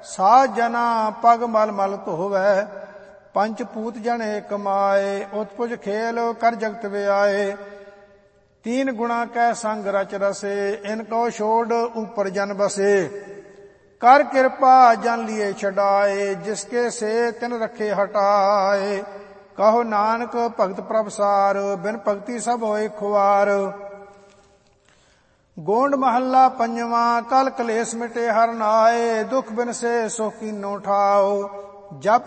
ਸਾਧ ਜਨਾ ਪਗ ਮਲ ਮਲ ਧੋਵੈ। ਪੰਚ ਪੂਤ ਜਣੇ ਕਮਾਏ, ਉਤਪੁਜ ਖੇਲ ਕਰ ਜਗਤ ਵਿਆਏ। तीन गुणा कै संग रच रसे, इनको छोड़ ऊपर जन बसे। कर कृपा जन लिए छड़ाए, जिसके से तिन रखे हटाए। कहो नानक भगत प्रभसार, बिन भगति सब होए खुआर। गोंड महला पंजवा, कल कलेस मिटे हर नाए। दुख बिन से सुख कीनो ठाओ। जप